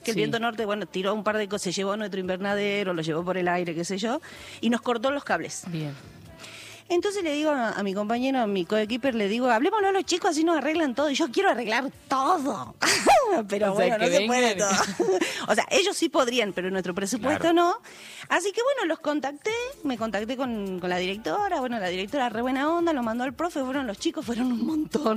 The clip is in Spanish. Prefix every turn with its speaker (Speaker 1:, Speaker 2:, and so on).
Speaker 1: que el
Speaker 2: Sí.
Speaker 1: viento norte, bueno, tiró un par de cosas, se llevó nuestro invernadero, lo llevó por el aire, qué sé yo, y nos cortó los cables.
Speaker 2: Bien.
Speaker 1: Entonces le digo a mi compañero, a mi coequiper, le digo, hablémoslo a los chicos, así nos arreglan todo. Y yo quiero arreglar todo. Pero
Speaker 2: O sea,
Speaker 1: bueno,
Speaker 2: que
Speaker 1: no se puede
Speaker 2: vengan.
Speaker 1: todo. O sea, ellos sí podrían, pero nuestro presupuesto
Speaker 3: Claro.
Speaker 1: no. Así que bueno, los contacté, me contacté con la directora. Bueno, la directora re buena onda, lo mandó al profe. Bueno, los chicos fueron un montón.